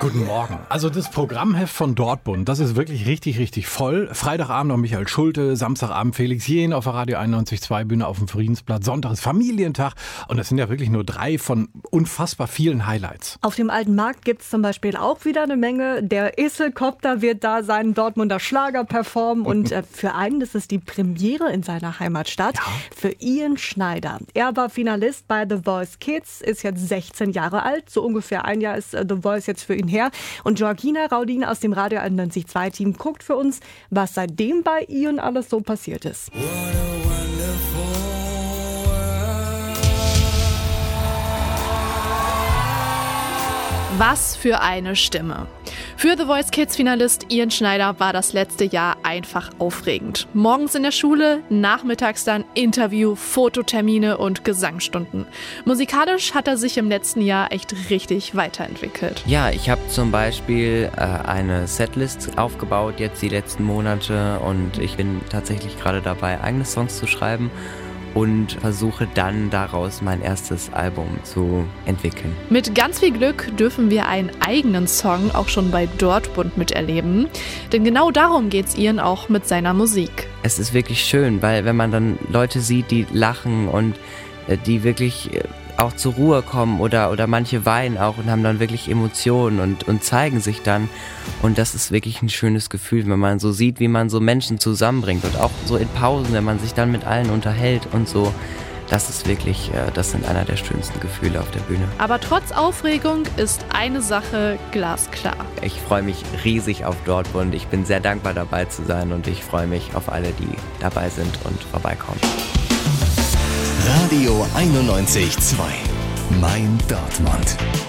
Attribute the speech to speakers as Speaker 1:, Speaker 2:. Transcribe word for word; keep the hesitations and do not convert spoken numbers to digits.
Speaker 1: Guten Morgen. Also das Programmheft von Dortmund, das ist wirklich richtig, richtig voll. Freitagabend noch Michael Schulte, Samstagabend Felix Jähn auf der Radio einundneunzig Komma zwei Bühne auf dem Friedensplatz, Sonntag ist Familientag und das sind ja wirklich nur drei von unfassbar vielen Highlights.
Speaker 2: Auf dem Alten Markt gibt es zum Beispiel auch wieder eine Menge. Der Esselkopter wird da seinen Dortmunder Schlager performen und äh, für einen ist es die Premiere in seiner Heimatstadt, ja. Für Ian Schneider. Er war Finalist bei The Voice Kids, ist jetzt sechzehn Jahre alt, so ungefähr ein Jahr ist äh, The Voice jetzt für ihn her. Und Georgina Raudin aus dem Radio einundneunzig Komma zwei Team guckt für uns, was seitdem bei Ian alles so passiert ist.
Speaker 3: Was für eine Stimme. Für The Voice Kids Finalist Ian Schneider war das letzte Jahr einfach aufregend. Morgens in der Schule, nachmittags dann Interview, Fototermine und Gesangsstunden. Musikalisch hat er sich im letzten Jahr echt richtig weiterentwickelt.
Speaker 4: Ja, ich habe zum Beispiel äh, eine Setlist aufgebaut jetzt die letzten Monate und ich bin tatsächlich gerade dabei, eigene Songs zu schreiben. Und versuche dann daraus mein erstes Album zu entwickeln.
Speaker 3: Mit ganz viel Glück dürfen wir einen eigenen Song auch schon bei Dortmund miterleben. Denn genau darum geht's Ian auch mit seiner Musik.
Speaker 4: Es ist wirklich schön, weil wenn man dann Leute sieht, die lachen und äh, die wirklich äh, auch zur Ruhe kommen oder, oder manche weinen auch und haben dann wirklich Emotionen und, und zeigen sich dann. Und das ist wirklich ein schönes Gefühl, wenn man so sieht, wie man so Menschen zusammenbringt und auch so in Pausen, wenn man sich dann mit allen unterhält und so. Das ist wirklich, das sind einer der schönsten Gefühle auf der Bühne.
Speaker 3: Aber trotz Aufregung ist eine Sache glasklar.
Speaker 4: Ich freue mich riesig auf Dortmund. Ich bin sehr dankbar dabei zu sein und ich freue mich auf alle, die dabei sind und vorbeikommen.
Speaker 5: Radio einundneunzig Komma zwei. Mein Dortmund.